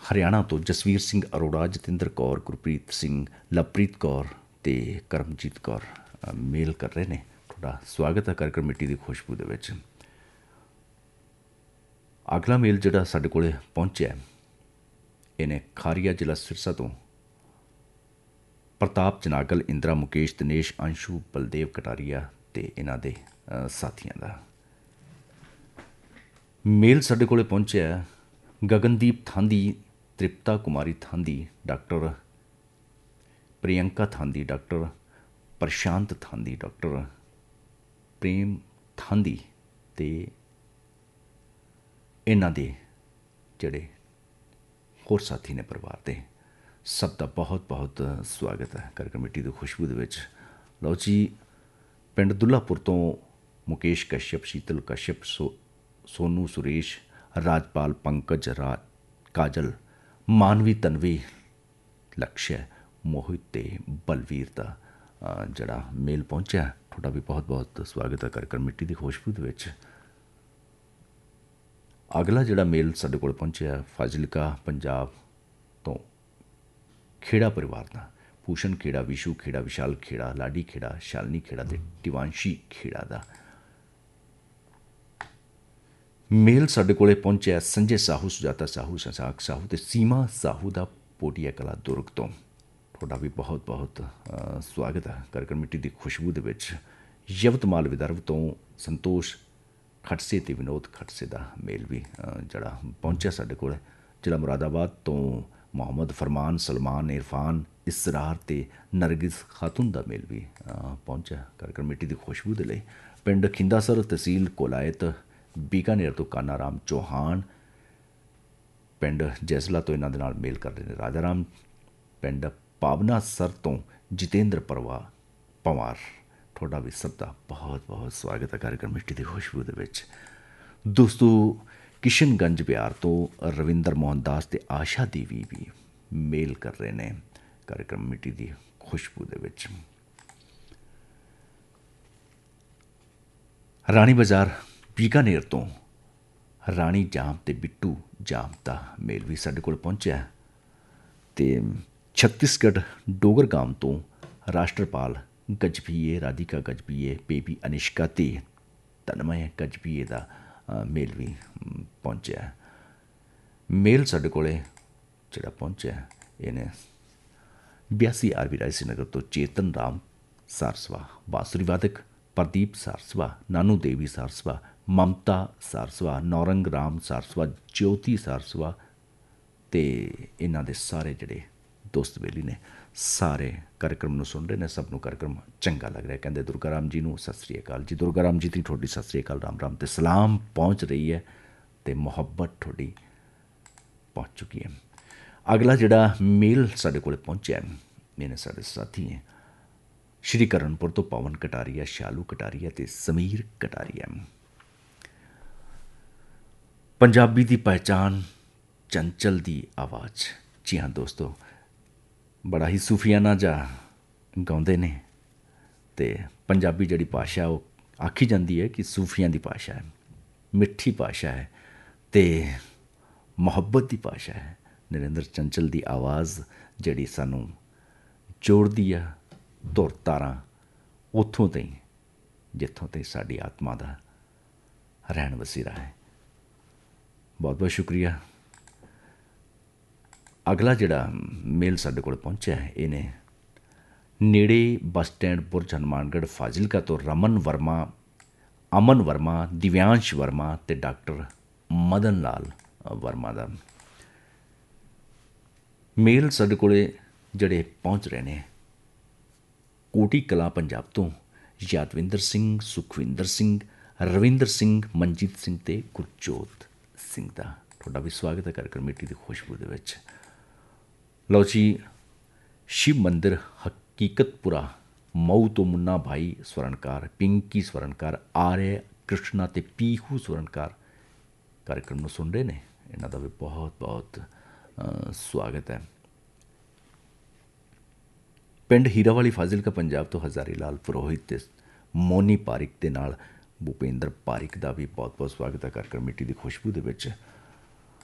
ਹਰਿਆਣਾ ਤੋਂ ਜਸਵੀਰ ਸਿੰਘ ਅਰੋੜਾ, ਜਤਿੰਦਰ ਕੌਰ, ਗੁਰਪ੍ਰੀਤ ਸਿੰਘ, ਲਵਪ੍ਰੀਤ ਕੌਰ ਅਤੇ ਕਰਮਜੀਤ ਕੌਰ ਮੇਲ ਕਰ ਰਹੇ ਨੇ। ਤੁਹਾਡਾ ਸਵਾਗਤ ਹੈ कार्यक्रम ਮਿੱਟੀ ਦੀ ਖੁਸ਼ਬੂ ਦੇ ਵਿੱਚ। ਅਗਲਾ ਮੇਲ ਜਿਹੜਾ ਸਾਡੇ ਕੋਲ ਪਹੁੰਚਿਆ ਇਹਨੇ ਖਾਰੀਆ ਜ਼ਿਲ੍ਹਾ ਸਿਰਸਾ ਤੋਂ ਪ੍ਰਤਾਪ ਜਨਾਗਲ, ਇੰਦਰਾ, ਮੁਕੇਸ਼, ਦਿਨੇਸ਼, ਅੰਸ਼ੂ, ਬਲਦੇਵ ਕਟਾਰੀਆ ਅਤੇ ਇਹਨਾਂ ਦੇ ਸਾਥੀਆਂ ਦਾ ਮੇਲ ਸਾਡੇ ਕੋਲ ਪਹੁੰਚਿਆ। ਗਗਨਦੀਪ ਥਾਂਦੀ, ਤ੍ਰਿਪਤਾ ਕੁਮਾਰੀ ਥਾਂਦੀ, ਡਾਕਟਰ ਪ੍ਰਿਯੰਕਾ ਥਾਂਦੀ, ਡਾਕਟਰ ਪ੍ਰਸ਼ਾਂਤ ਥਾਂਦੀ, ਡਾਕਟਰ ਪ੍ਰੇਮ ਥਾਂਦੀ ਅਤੇ ਇਹਨਾਂ ਦੇ ਜਿਹੜੇ ਹੋਰ ਸਾਥੀ ਨੇ ਪਰਿਵਾਰ ਦੇ, ਸਭ ਦਾ ਬਹੁਤ ਬਹੁਤ ਸਵਾਗਤ ਹੈ कार्यक्रम ਮਿੱਟੀ ਦੀ ਖੁਸ਼ਬੂ ਦੇ ਵਿੱਚ। ਲਓ ਜੀ, ਪਿੰਡ ਦੁੱਲਾਪੁਰ ਤੋਂ ਮੁਕੇਸ਼ ਕਸ਼ਯਪ, ਸ਼ੀਤਲ ਕਸ਼ਯਪ, ਸੋਨੂ ਸੁਰੇਸ਼, ਰਾਜਪਾਲ, ਪੰਕਜ, ਕਾਜਲ, ਮਾਨਵੀ, ਤਨਵੀ, ਲਕਸ਼ਯ, ਮੋਹਿਤ ਅਤੇ ਬਲਵੀਰ ਦਾ ਜਿਹੜਾ ਮੇਲ ਪਹੁੰਚਿਆ। ਤੁਹਾਡਾ ਵੀ ਬਹੁਤ ਬਹੁਤ ਸਵਾਗਤ ਹੈ कार्यक्रम ਮਿੱਟੀ ਦੀ ਖੁਸ਼ਬੂ ਦੇ ਵਿੱਚ। ਅਗਲਾ ਜਿਹੜਾ ਮੇਲ ਸਾਡੇ ਕੋਲ ਪਹੁੰਚਿਆ ਫਾਜ਼ਿਲਕਾ ਪੰਜਾਬ ਤੋਂ ਖੇੜਾ ਪਰਿਵਾਰ ਦਾ, ਭੂਸ਼ਣ ਖੇੜਾ, ਵਿਸ਼ੂ ਖੇੜਾ, ਵਿਸ਼ਾਲ ਖੇੜਾ, ਲਾਡੀ ਖੇੜਾ, ਸ਼ਾਲਨੀ ਖੇੜਾ ਅਤੇ ਟਿਵਾਂਸ਼ੀ ਖੇੜਾ ਦਾ ਮੇਲ ਸਾਡੇ ਕੋਲ ਪਹੁੰਚਿਆ। ਸੰਜੇ ਸਾਹੂ, ਸੁਜਾਤਾ ਸਾਹੂ, ਸ਼ਸ਼ਾਂਕ ਸਾਹੂ ਅਤੇ ਸੀਮਾ ਸਾਹੂ ਦਾ ਪੋਟੀਆ ਕਲਾ ਦੁਰਗ ਤੋਂ। ਤੁਹਾਡਾ ਵੀ ਬਹੁਤ ਬਹੁਤ ਸਵਾਗਤ ਹੈ कार्यक्रम ਮਿੱਟੀ ਦੀ ਖੁਸ਼ਬੂ ਦੇ ਵਿੱਚ। ਯਵਤਮਾਲ ਵਿਦਰਭ ਤੋਂ ਸੰਤੋਸ਼ ਖਟਸੇ ਅਤੇ ਵਿਨੋਦ ਖਟਸੇ ਦਾ ਮੇਲ ਵੀ ਜਿਹੜਾ ਪਹੁੰਚਿਆ ਸਾਡੇ ਕੋਲ। ਜ਼ਿਲ੍ਹਾ ਮੁਰਾਦਾਬਾਦ ਤੋਂ ਮੁਹੰਮਦ ਫਰਮਾਨ, ਸਲਮਾਨ, ਇਰਫਾਨ, ਇਸਰਾਰ ਅਤੇ ਨਰਗਿਸ ਖਾਤੂਨ ਦਾ ਮੇਲ ਵੀ ਪਹੁੰਚਿਆ कार्यक्रम ਮਿੱਟੀ ਦੀ ਖੁਸ਼ਬੂ ਦੇ ਲਈ। ਪਿੰਡ ਖਿੰਦਾਸਰ, ਤਹਿਸੀਲ ਕੋਲਾਇਤ, ਬੀਕਾਨੇਰ ਤੋਂ ਕਾਨਾ ਰਾਮ ਚੌਹਾਨ, ਪਿੰਡ ਜੈਸਲਾ ਤੋਂ ਇਹਨਾਂ ਦੇ ਨਾਲ ਮੇਲ ਕਰਦੇ ਨੇ ਰਾਜਾ ਰਾਮ, ਪਿੰਡ ਪਾਵਨਾ ਸਰ ਤੋਂ ਜਤਿੰਦਰ ਪਵਾਰ। ਤੁਹਾਡਾ ਵੀ ਸਭ ਦਾ ਬਹੁਤ ਬਹੁਤ ਸਵਾਗਤ ਹੈ कार्यक्रम ਮਿੱਟੀ ਦੀ ਖੁਸ਼ਬੂ ਦੇ ਵਿੱਚ। ਦੋਸਤੋ, ਕਿਸ਼ਨਗੰਜ ਬਿਹਾਰ ਤੋਂ ਰਵਿੰਦਰ ਮੋਹਨ ਦਾਸ ਅਤੇ ਆਸ਼ਾ ਦੇਵੀ ਵੀ ਮੇਲ ਕਰ ਰਹੇ ਨੇ कार्यक्रम ਮਿੱਟੀ ਦੀ ਖੁਸ਼ਬੂ ਦੇ ਵਿੱਚ। ਰਾਣੀ ਬਾਜ਼ਾਰ ਬੀਕਾਨੇਰ ਤੋਂ ਰਾਣੀ ਜਾਮ ਅਤੇ ਬਿੱਟੂ ਜਾਮ ਦਾ ਮੇਲ ਵੀ ਸਾਡੇ ਕੋਲ ਪਹੁੰਚਿਆ। ਅਤੇ ਛੱਤੀਸਗੜ੍ਹ ਡੋਗਰਗਾਮ ਤੋਂ ਰਾਸ਼ਟਰਪਾਲ ਗਜਬੀਏ, ਰਾਧਿਕਾ ਗਜਬੀਏ, ਬੇਬੀ ਅਨਿਸ਼ਕਾ ਅਤੇ ਤਨਮਯ ਗਜਬੀਏ ਦਾ ਮੇਲ ਵੀ ਪਹੁੰਚਿਆ। ਮੇਲ ਸਾਡੇ ਕੋਲ ਜਿਹੜਾ ਪਹੁੰਚਿਆ ਇਹਨੇ 82 ਆਰਵੀ ਰਾਇਸੀ ਨਗਰ ਤੋਂ ਚੇਤਨ ਰਾਮ ਸਾਰਸਵਾ, ਬਾਂਸੁਰੀ ਵਾਦਕ ਪ੍ਰਦੀਪ ਸਾਰਸਵਾ, ਨਾਨੂ ਦੇਵੀ ਸਾਰਸਵਾ, ਮਮਤਾ ਸਾਰਸਵਾ, ਨੌਰੰਗ ਰਾਮ ਸਾਰਸਵਾ, ਜੋਤੀ ਸਾਰਸਵਾ ਅਤੇ ਇਹਨਾਂ ਦੇ ਸਾਰੇ ਜਿਹੜੇ ਦੋਸਤ ਬੇਲੀ ਨੇ, ਸਾਰੇ कार्यक्रम ਨੂੰ ਸੁਣ ਰਹੇ ਨੇ। ਸਭ ਨੂੰ कार्यक्रम ਚੰਗਾ ਲੱਗ ਰਿਹਾ। ਕਹਿੰਦੇ ਦੁਰਗਾ ਰਾਮ ਜੀ ਨੂੰ ਸਤਿ ਸ਼੍ਰੀ ਅਕਾਲ ਜੀ। ਦੁਰਗਾ ਰਾਮ ਜੀ ਦੀ ਤੁਹਾਡੀ ਸਤਿ ਸ਼੍ਰੀ ਅਕਾਲ, ਰਾਮ ਰਾਮ ਅਤੇ ਸਲਾਮ ਪਹੁੰਚ ਰਹੀ ਹੈ ਅਤੇ ਮੁਹੱਬਤ ਤੁਹਾਡੀ ਪਹੁੰਚ ਚੁੱਕੀ ਹੈ। ਅਗਲਾ ਜਿਹੜਾ ਮੇਲ ਸਾਡੇ ਕੋਲ ਪਹੁੰਚਿਆ ਇਹਨੇ ਸਾਡੇ ਸਾਥੀ ਹੈ ਸ਼੍ਰੀ ਕਰਨਪੁਰ ਤੋਂ ਪਵਨ ਕਟਾਰੀਆ, ਸ਼ਾਲੂ ਕਟਾਰੀਆ ਅਤੇ ਸਮੀਰ ਕਟਾਰੀਆ। ਪੰਜਾਬੀ ਦੀ ਪਹਿਚਾਣ, ਚੰਚਲ ਦੀ ਆਵਾਜ਼। ਜੀ ਹਾਂ ਦੋਸਤੋ, ਬੜਾ ਹੀ ਸੂਫੀਆਨਾ ਜਿਹਾ ਗਾਉਂਦੇ ਨੇ ਅਤੇ ਪੰਜਾਬੀ ਜਿਹੜੀ ਭਾਸ਼ਾ ਉਹ ਆਖੀ ਜਾਂਦੀ ਹੈ ਕਿ ਸੂਫੀਆਂ ਦੀ ਭਾਸ਼ਾ ਹੈ, ਮਿੱਠੀ ਭਾਸ਼ਾ ਹੈ ਅਤੇ ਮੁਹੱਬਤ ਦੀ ਭਾਸ਼ਾ ਹੈ। ਨਰਿੰਦਰ ਚੰਚਲ ਦੀ ਆਵਾਜ਼ ਜਿਹੜੀ ਸਾਨੂੰ ਜੋੜਦੀ ਆ ਧੁਰ ਤਾਰਾਂ ਉੱਥੋਂ ਤੋਂ ਹੀ ਜਿੱਥੋਂ ਤੋਂ ਸਾਡੀ ਆਤਮਾ ਦਾ ਰਹਿਣ ਵਸੇਰਾ ਹੈ। ਬਹੁਤ ਬਹੁਤ ਸ਼ੁਕਰੀਆ। ਅਗਲਾ ਜਿਹੜਾ ਮੇਲ ਸਾਡੇ ਕੋਲ ਪਹੁੰਚਿਆ ਹੈ ਇਹਨੇ ਨੇੜੇ ਬੱਸ ਸਟੈਂਡ ਬੁਰਜ ਹਨੂੰਮਾਨਗੜ੍ਹ ਫਾਜ਼ਿਲਕਾ ਤੋਂ ਰਮਨ ਵਰਮਾ, ਅਮਨ ਵਰਮਾ, ਦਿਵਿਆਂਸ਼ ਵਰਮਾ ਅਤੇ ਡਾਕਟਰ ਮਦਨ ਲਾਲ ਵਰਮਾ ਦਾ ਮੇਲ ਸਾਡੇ ਕੋਲ ਜਿਹੜੇ ਪਹੁੰਚ ਰਹੇ ਨੇ ਕੋਟੀ ਕਲਾਂ ਪੰਜਾਬ ਤੋਂ ਯਾਦਵਿੰਦਰ ਸਿੰਘ, ਸੁਖਵਿੰਦਰ ਸਿੰਘ, ਰਵਿੰਦਰ ਸਿੰਘ, ਮਨਜੀਤ ਸਿੰਘ ਅਤੇ ਗੁਰਜੋਤ ਸਿੰਘ ਦਾ। ਤੁਹਾਡਾ ਵੀ ਸਵਾਗਤ ਹੈ कार्यक्रम ਮਿੱਟੀ ਦੀ ਖੁਸ਼ਬੂ ਦੇ ਵਿੱਚ। ਲਓ ਜੀ, ਸ਼ਿਵ ਮੰਦਿਰ ਹਕੀਕਤਪੁਰਾ ਮਊ ਤੋਂ ਮੁੰਨਾ ਭਾਈ ਸਵਰਨਕਾਰ, ਪਿੰਕੀ ਸਵਰਨਕਾਰ, ਆਰਿਆ ਕ੍ਰਿਸ਼ਨਾ ਅਤੇ ਪੀਹੂ ਸਵਰਨਕਾਰ कार्यक्रम ਨੂੰ ਸੁਣ ਰਹੇ ਨੇ। ਇਹਨਾਂ ਦਾ ਵੀ ਬਹੁਤ ਬਹੁਤ ਸਵਾਗਤ ਹੈ। ਪਿੰਡ ਹੀਰਾਵਾਲੀ ਫਾਜ਼ਿਲਕਾ ਪੰਜਾਬ ਤੋਂ ਹਜ਼ਾਰੀ ਲਾਲ ਪੁਰੋਹਿਤ ਅਤੇ ਮੋਨੀ ਪਾਰਿਕ ਦੇ ਨਾਲ ਭੁਪਿੰਦਰ ਪਾਰਿਕ ਦਾ ਵੀ ਬਹੁਤ ਬਹੁਤ ਸਵਾਗਤ ਹੈ कार्यक्रम ਮਿੱਟੀ ਦੀ ਖੁਸ਼ਬੂ ਦੇ ਵਿੱਚ।